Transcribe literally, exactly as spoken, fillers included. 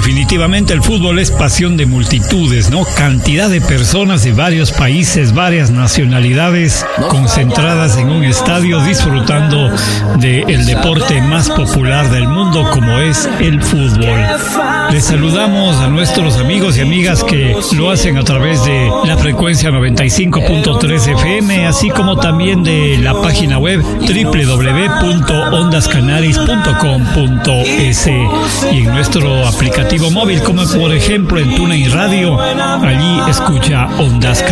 Definitivamente el fútbol es pasión de multitudes, ¿no? Cantidad de personas de varios países, varias nacionalidades concentradas en un estadio disfrutando del deporte más popular del mundo como es el fútbol. Les saludamos a nuestros amigos y amigas que lo hacen a través de la frecuencia noventa y cinco punto tres F M, así como también de la página web doble u doble u doble u punto ondas canaris punto com punto es y en nuestro aplicativo móvil, como por ejemplo en TuneIn Radio. Allí escucha Ondas Canaris.